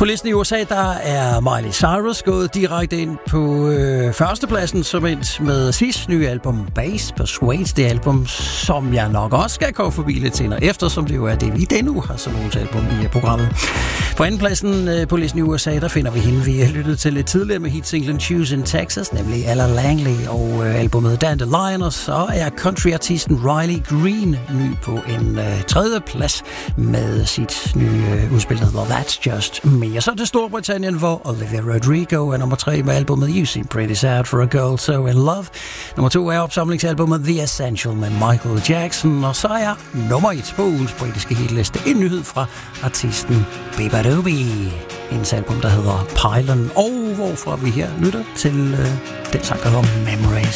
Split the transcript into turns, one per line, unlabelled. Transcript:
På listen i USA, der er Miley Cyrus gået direkte ind på førstepladsen, som endt med sidste nye album, Bass Persuades, det album, som jeg nok også skal komme forbi lidt senere, eftersom det jo er det, vi endnu har som nogens album i programmet. På andenpladsen på listen i USA, der finder vi hende, vi har lyttet til lidt tidligere med hitsinglen Choose in Texas, nemlig Ella Langley, og albumet Dandelion, og så er countryartisten Riley Green ny på en tredje plads med sit nye udspil, der hedder That's Just Me. Og så til Storbritannien, hvor Olivia Rodrigo er nummer 3 med albumet You Seem Pretty Sad for a Girl So in Love. Nummer 2 er opsamlingsalbumet The Essential med Michael Jackson, og så er nummer 1 på ugens britiske hitliste en nyhed fra artisten Beba Doobie. Hendes album, der hedder Pylon, og hvorfra vi her lytter til den sang, der hedder Memories.